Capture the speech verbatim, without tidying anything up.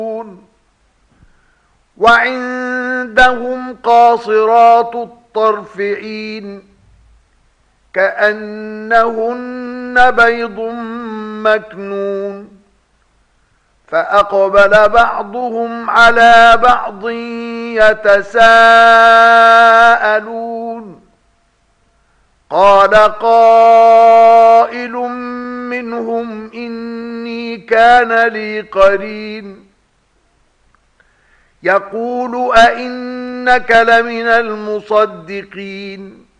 وعندهم قاصرات الطرف عين كأنهن بيض مكنون فأقبل بعضهم على بعض يتساءلون قال قائل منهم إني كان لي قرين يقول أئنك لمن المصدقين